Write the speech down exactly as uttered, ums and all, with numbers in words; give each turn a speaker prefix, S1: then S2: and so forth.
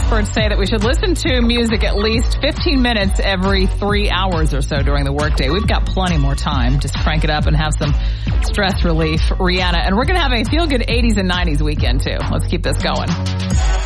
S1: experts say that we should listen to music at least fifteen minutes every three hours or so during the workday. We've got plenty more time. Just crank it up and have some stress relief. Rihanna. And we're going to have a feel-good eighties and nineties weekend, too. Let's keep this going.